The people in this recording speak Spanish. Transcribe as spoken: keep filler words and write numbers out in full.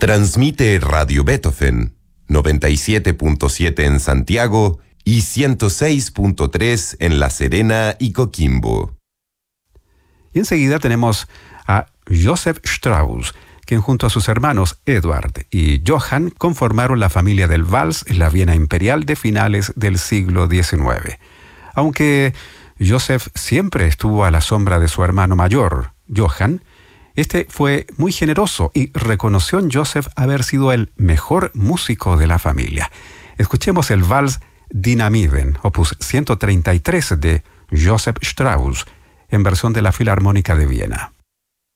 Transmite Radio Beethoven, noventa y siete punto siete en Santiago y ciento seis punto tres en La Serena y Coquimbo. Y enseguida tenemos a Joseph Strauss, quien junto a sus hermanos Edward y Johann conformaron la familia del vals en la Viena imperial de finales del siglo diecinueve. Aunque Joseph siempre estuvo a la sombra de su hermano mayor, Johann, este fue muy generoso y reconoció en Joseph haber sido el mejor músico de la familia. Escuchemos el vals Dynamiden, opus ciento treinta y tres de Joseph Strauss, en versión de la Filarmónica de Viena.